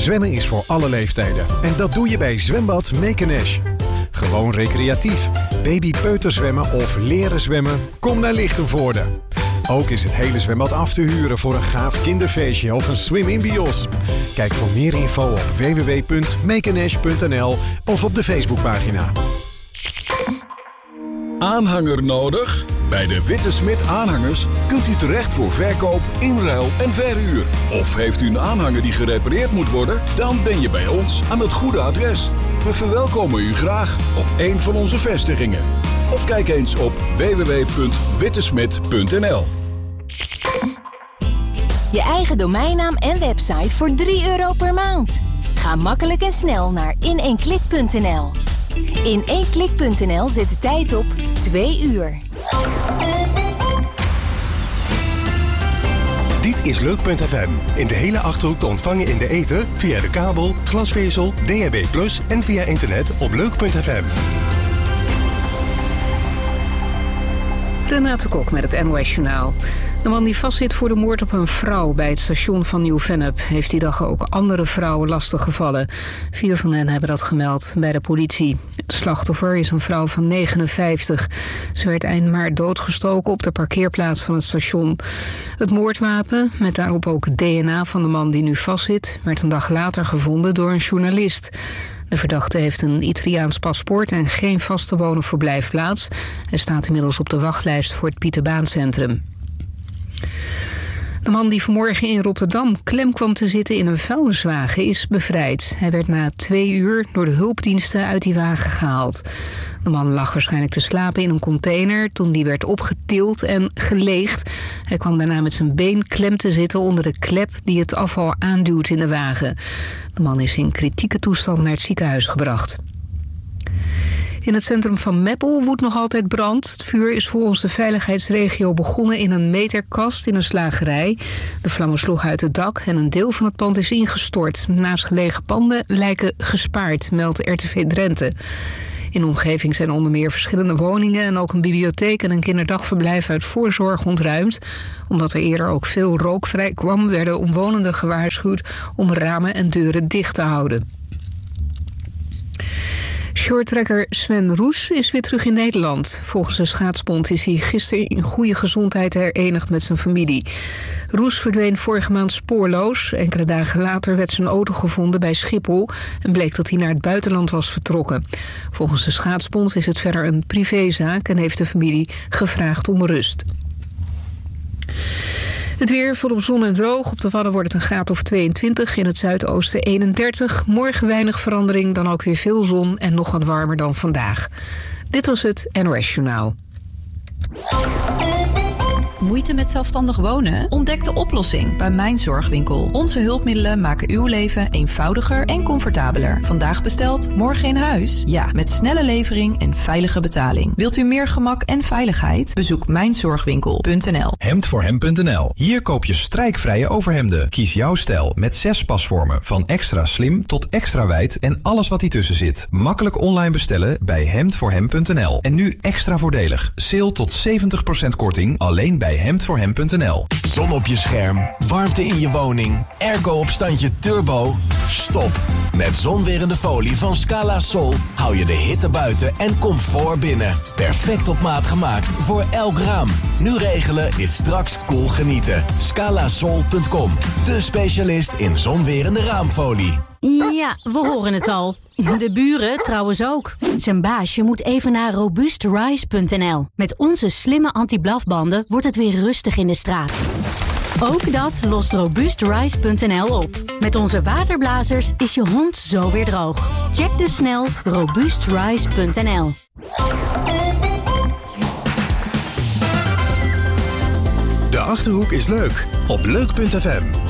Zwemmen is voor alle leeftijden. En dat doe je bij Zwembad Mekenesh. Gewoon recreatief, baby-peuterzwemmen of leren zwemmen? Kom naar Lichtenvoorde. Ook is het hele zwembad af te huren voor een gaaf kinderfeestje of een swim-in bios. Kijk voor meer info op www.mekenesh.nl of op de Facebookpagina. Aanhanger nodig? Bij de Witte Smit Aanhangers kunt u terecht voor verkoop, inruil en verhuur. Of heeft u een aanhanger die gerepareerd moet worden? Dan ben je bij ons aan het goede adres. We verwelkomen u graag op een van onze vestigingen. Of kijk eens op www.wittesmit.nl. Je eigen domeinnaam en website voor €3 per maand. Ga makkelijk en snel naar in1klik.nl. In 1klik.nl zet de tijd op 2 uur. Dit is Leuk.fm. In de hele Achterhoek te ontvangen in de ether, via de kabel, glasvezel, DHB+ en via internet op Leuk.fm. Renate Kok met het NOS Journaal. De man die vastzit voor de moord op een vrouw bij het station van Nieuw-Vennep heeft die dag ook andere vrouwen lastiggevallen. 4 van hen hebben dat gemeld bij de politie. Het slachtoffer is een vrouw van 59. Ze werd eind maart doodgestoken op de parkeerplaats van het station. Het moordwapen, met daarop ook het DNA van de man die nu vastzit, werd een dag later gevonden door een journalist. De verdachte heeft een Italiaans paspoort en geen vaste woon- of verblijfplaats. Hij staat inmiddels op de wachtlijst voor het Pieterbaancentrum. De man die vanmorgen in Rotterdam klem kwam te zitten in een vuilniswagen is bevrijd. Hij werd na 2 uur door de hulpdiensten uit die wagen gehaald. De man lag waarschijnlijk te slapen in een container toen die werd opgetild en geleegd. Hij kwam daarna met zijn been klem te zitten onder de klep die het afval aanduwt in de wagen. De man is in kritieke toestand naar het ziekenhuis gebracht. In het centrum van Meppel woedt nog altijd brand. Het vuur is volgens de veiligheidsregio begonnen in een meterkast in een slagerij. De vlammen sloegen uit het dak en een deel van het pand is ingestort. Naastgelegen panden lijken gespaard, meldt RTV Drenthe. In de omgeving zijn onder meer verschillende woningen en ook een bibliotheek en een kinderdagverblijf uit voorzorg ontruimd. Omdat er eerder ook veel rook vrij kwam, werden omwonenden gewaarschuwd om ramen en deuren dicht te houden. Shorttrekker Sven Roes is weer terug in Nederland. Volgens de schaatsbond is hij gisteren in goede gezondheid herenigd met zijn familie. Roes verdween vorige maand spoorloos. Enkele dagen later werd zijn auto gevonden bij Schiphol en bleek dat hij naar het buitenland was vertrokken. Volgens de schaatsbond is het verder een privézaak en heeft de familie gevraagd om rust. Het weer volop zon en droog. Op de Wadden wordt het een graad of 22. In het zuidoosten 31. Morgen weinig verandering, dan ook weer veel zon en nog wat warmer dan vandaag. Dit was het NOS Journaal. Moeite met zelfstandig wonen? Ontdek de oplossing bij Mijn Zorgwinkel. Onze hulpmiddelen maken uw leven eenvoudiger en comfortabeler. Vandaag besteld, morgen in huis? Ja, met snelle levering en veilige betaling. Wilt u meer gemak en veiligheid? Bezoek mijnzorgwinkel.nl. Hemdvoorhem.nl. Hier koop je strijkvrije overhemden. Kies jouw stijl met 6 pasvormen. Van extra slim tot extra wijd en alles wat ertussen zit. Makkelijk online bestellen bij hemdvoorhem.nl. En nu extra voordelig. Sale tot 70% korting alleen bij hemdvoorhem.nl. Zon op je scherm, warmte in je woning, airco op standje turbo. Stop. Met zonwerende folie van Scala Sol hou je de hitte buiten en comfort binnen. Perfect op maat gemaakt voor elk raam. Nu regelen is straks cool genieten. Scalasol.com, de specialist in zonwerende raamfolie. Ja, we horen het al. De buren trouwens ook. Zijn baasje moet even naar robuustrise.nl. Met onze slimme anti-blafbanden wordt het weer rustig in de straat. Ook dat lost robuustrise.nl op. Met onze waterblazers is je hond zo weer droog. Check dus snel robuustrise.nl. De Achterhoek is leuk op Leuk.fm.